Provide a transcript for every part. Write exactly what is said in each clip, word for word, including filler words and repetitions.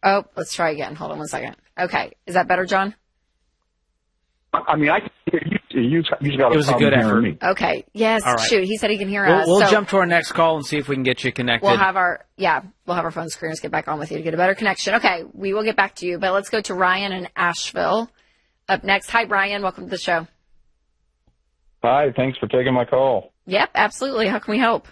Oh, let's try again. Hold on one second. Okay. Is that better, John? I mean, I can hear you. You, you got it was a good effort. Me. Okay. Yes. All right. Shoot. He said he can hear we'll, us. We'll so jump to our next call and see if we can get you connected. We'll have our, yeah, we'll have our phone screeners get back on with you to get a better connection. Okay. We will get back to you, but let's go to Ryan in Asheville up next. Hi, Ryan. Welcome to the show. Hi. Thanks for taking my call. Yep. Absolutely. How can we help?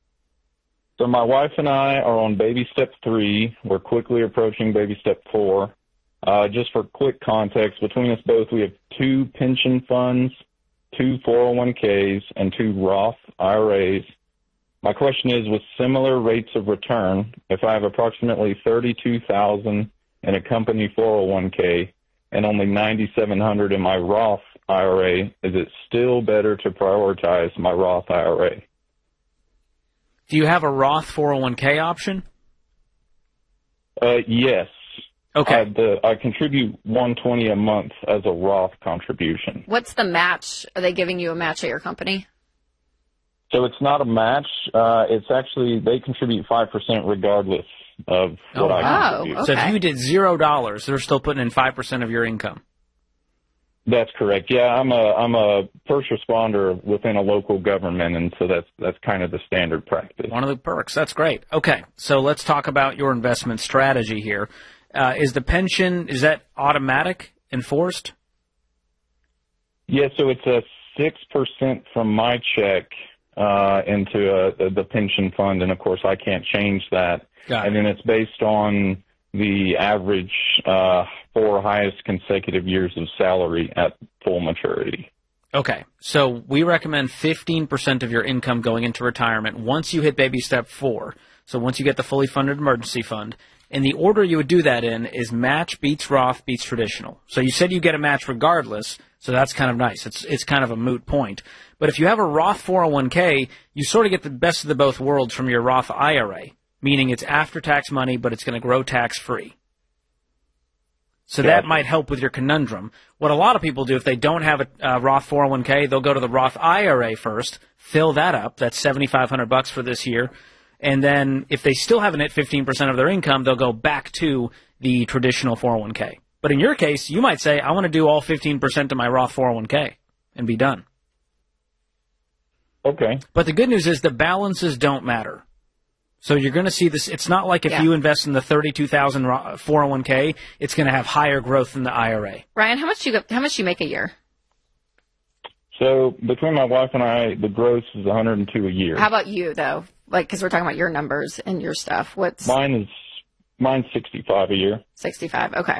So my wife and I are on baby step three. We're quickly approaching baby step four. Uh, just for quick context, between us both, we have two pension funds, two four oh one k's, and two Roth I R As. My question is, with similar rates of return, if I have approximately thirty-two thousand dollars in a company four oh one k and only ninety-seven hundred dollars in my Roth I R A, is it still better to prioritize my Roth I R A? Do you have a Roth four oh one k option? Uh, yes. Okay. I, the, I contribute one hundred twenty dollars a month as a Roth contribution. What's the match? Are they giving you a match at your company? So it's not a match. Uh, it's actually, they contribute five percent regardless of what oh, I wow. contribute. Okay. So if you did zero dollars, they're still putting in five percent of your income. That's correct. Yeah, I'm a I'm a first responder within a local government, and so that's that's kind of the standard practice. One of the perks. That's great. Okay, so let's talk about your investment strategy here. Uh, is the pension, is that automatic, enforced? Yeah, so it's a six percent from my check uh, into a, the pension fund, and of course I can't change that. Got it. And then it's based on the average uh, four highest consecutive years of salary at full maturity. Okay, so we recommend fifteen percent of your income going into retirement once you hit baby step four. So once you get the fully funded emergency fund. And the order you would do that in is match beats Roth beats traditional. So you said you get a match regardless, so that's kind of nice. It's it's kind of a moot point. But if you have a Roth four oh one k, you sort of get the best of the both worlds from your Roth I R A, meaning it's after-tax money, but it's going to grow tax-free. So Yeah. that might help with your conundrum. What a lot of people do, if they don't have a uh, Roth four oh one k, they'll go to the Roth I R A first, fill that up. That's seventy-five hundred bucks for this year. And then if they still haven't hit fifteen percent of their income, they'll go back to the traditional four oh one k. But in your case, you might say, I want to do all fifteen percent to my Roth four oh one k and be done. Okay. But the good news is the balances don't matter. So you're going to see this. It's not like if Yeah. you invest in the thirty-two thousand four oh one k, it's going to have higher growth than the I R A. Ryan, how much you how much you make a year? So between my wife and I, the gross is one hundred two a year. How about you though? Like, because we're talking about your numbers and your stuff. What's Mine is mine's sixty-five a year. sixty-five? Okay.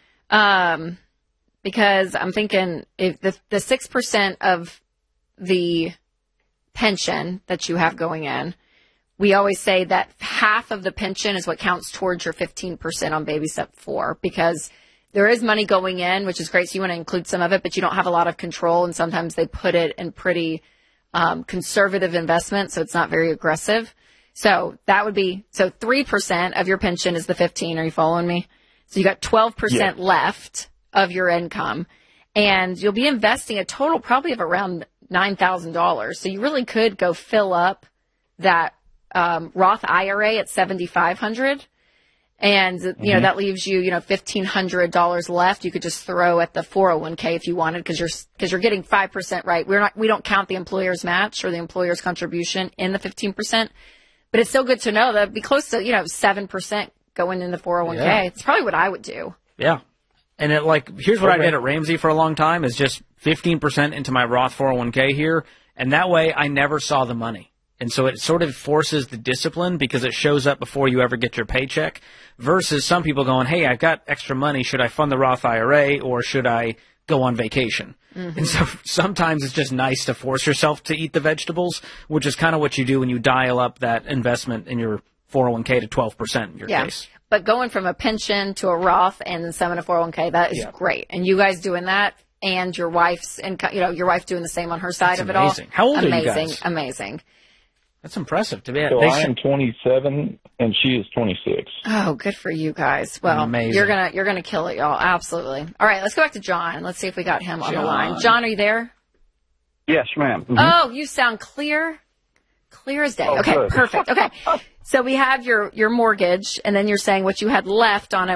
Um, because I'm thinking if the the six percent of the pension that you have going in, we always say that half of the pension is what counts towards your fifteen percent on baby step four, because there is money going in, which is great. So you want to include some of it, but you don't have a lot of control. And sometimes they put it in pretty um, conservative investment, so it's not very aggressive. So that would be, so three percent of your pension is the fifteen. Are you following me? So you got twelve percent Yeah. left of your income, and you'll be investing a total probably of around nine thousand dollars. So you really could go fill up that um, Roth I R A at seventy-five hundred dollars. And, you know, Mhm. that leaves you, you know, fifteen hundred dollars left. You could just throw at the four oh one k if you wanted, because you're, because you're getting five percent, right? We're not, we don't count the employer's match or the employer's contribution in the fifteen percent, but it's still good to know that it'd be close to, you know, seven percent going in the four oh one k. Yeah. It's probably what I would do. Yeah. And it, like, here's what I Okay. did at Ramsey for a long time is just fifteen percent into my Roth four oh one k here. And that way I never saw the money. And so it sort of forces the discipline because it shows up before you ever get your paycheck, versus some people going, hey, I've got extra money. Should I fund the Roth I R A or should I go on vacation? Mm-hmm. And so sometimes it's just nice to force yourself to eat the vegetables, which is kind of what you do when you dial up that investment in your four oh one k to twelve percent in your Yeah. case. But going from a pension to a Roth and then some in a four oh one k, that is Yeah. great. And you guys doing that, and your wife's income, you know, your wife doing the same on her side That's of it amazing. all. How old are you amazing, guys? Amazing. That's impressive to be. So They I should- am twenty-seven and she is twenty-six. Oh, good for you guys. Well, Amazing. you're gonna you're gonna kill it, y'all. Absolutely. All right, let's go back to John. Let's see if we got him on the John. line. John, are you there? Yes, ma'am. Mhm. Oh, you sound clear, clear as day. Oh, okay, good. perfect. Okay, so we have your your mortgage, and then you're saying what you had left on it